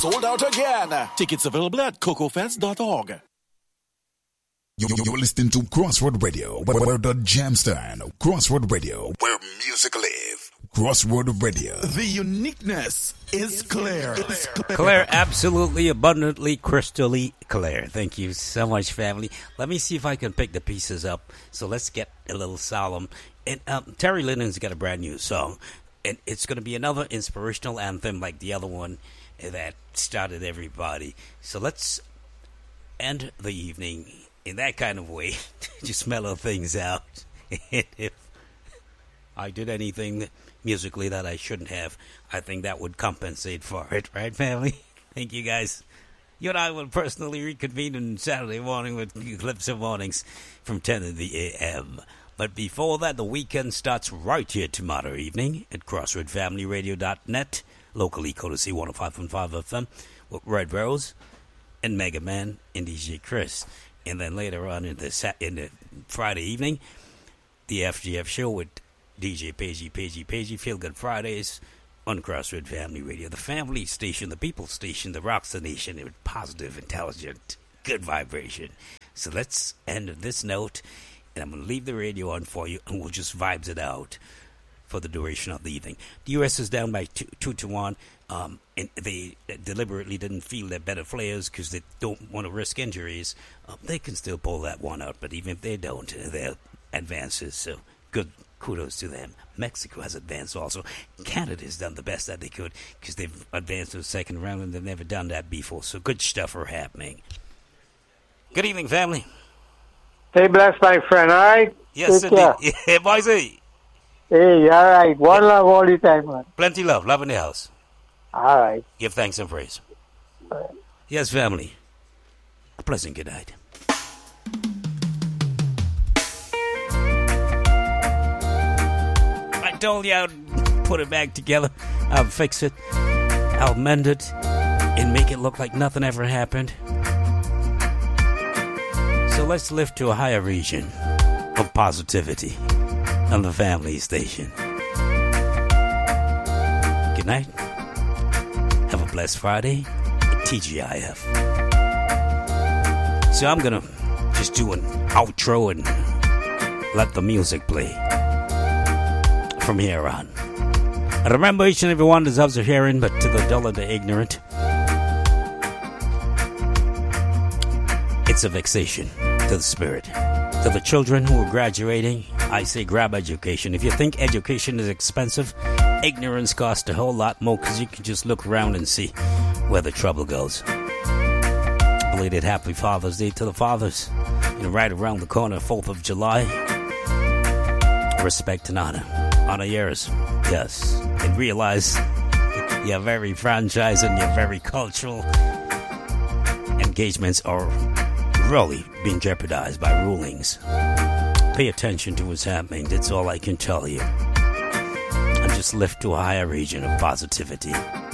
sold out again. Tickets available at cocofest.org. You're listening to Crossroad Radio, where the jam stand. Crossroad Radio, where music live. Crossroad Radio. The uniqueness is clear. Clear, absolutely, abundantly, crystally clear. Thank you so much, family. Let me see if I can pick the pieces up. So let's get a little solemn. And Terry Lynnon's got a brand new song. And it's going to be another inspirational anthem like the other one that started everybody. So let's end the evening in that kind of way. Just mellow things out. And if I did anything musically that I shouldn't have, I think that would compensate for it. Right, family? Thank you, guys. You and I will personally reconvene on Saturday morning with Calypso Mornings from 10 to the a.m. But before that, the weekend starts right here tomorrow evening at CrossroadFamilyRadio.net, locally courtesy 105.5 FM with Red Rose and Mega Man and DJ Chris. And then later on in the Friday evening, the FGF show with DJ Pagey, Feel Good Fridays on Crossroad Family Radio. The family station, the people station, the rocks the nation with positive, intelligent, good vibration. So let's end this note, and I'm going to leave the radio on for you, and we'll just vibes it out for the duration of the evening. The U.S. is down by 2-1. And they deliberately didn't feel their better players because they don't want to risk injuries. They can still pull that one out, but even if they don't, they're advances. So good kudos to them. Mexico has advanced also. Canada's done the best that they could because they've advanced to the second round and they've never done that before. So good stuff are happening. Good evening, family. Stay blessed, my friend, all right? Yes, indeed. Yeah, boys. Hey, all right. One love all the time, man. Plenty love. Love in the house. All right. Give thanks and praise. Yes, family. A pleasant good night. I told you I'd put it back together. I'll fix it. I'll mend it and make it look like nothing ever happened. So let's lift to a higher region of positivity on the family station. Good night. Have a blessed Friday at TGIF. So I'm going to just do an outro and let the music play from here on. And remember, each and every one deserves a hearing, but to the dull and the ignorant, it's a vexation to the spirit. To the children who are graduating, I say grab education. If you think education is expensive, ignorance costs a whole lot more because you can just look around and see where the trouble goes. Belated Happy Father's Day to the fathers. And right around the corner, 4th of July. Respect and honor. Honor yours. Yes. And realize your very franchise and your very cultural engagements are really being jeopardized by rulings. Pay attention to what's happening. That's all I can tell you. And just lift to a higher region of positivity.